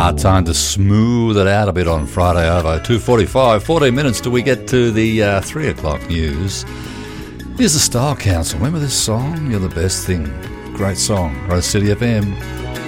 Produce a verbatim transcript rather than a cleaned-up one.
Ah, time to smooth it out a bit on Friday Arvo. two forty-five, fourteen minutes till we get to the uh, three o'clock news. Here's the Style Council. Remember this song? You're the best thing. Great song. Rose City F M.